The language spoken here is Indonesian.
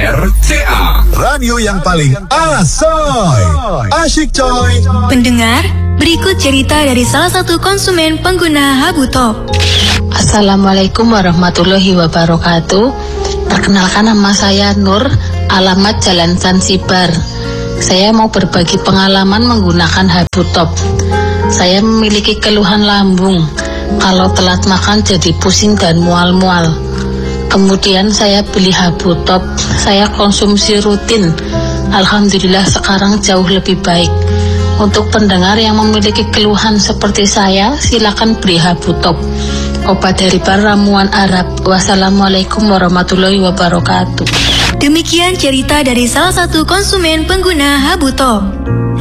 RCA, radio yang paling asoy, asyik coy. Pendengar, berikut cerita dari salah satu konsumen pengguna Habu Top. Assalamualaikum warahmatullahi wabarakatuh. Perkenalkan, nama saya Nur, alamat Jalan Zanzibar. Saya mau berbagi pengalaman menggunakan Habu Top. Saya memiliki keluhan lambung. Kalau telat makan jadi pusing dan mual-mual. Kemudian saya beli Habu Top. Saya konsumsi rutin. Alhamdulillah sekarang jauh lebih baik. Untuk pendengar yang memiliki keluhan seperti saya, silakan beli Habu Top. Obat dari ramuan Arab. Wassalamualaikum warahmatullahi wabarakatuh. Demikian cerita dari salah satu konsumen pengguna Habu Top.